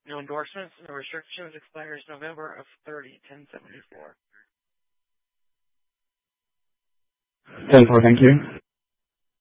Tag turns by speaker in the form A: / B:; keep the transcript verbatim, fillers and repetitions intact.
A: No endorsements, no restrictions. Expires November of thirty, ten seventy-four.
B: ten four, thank you.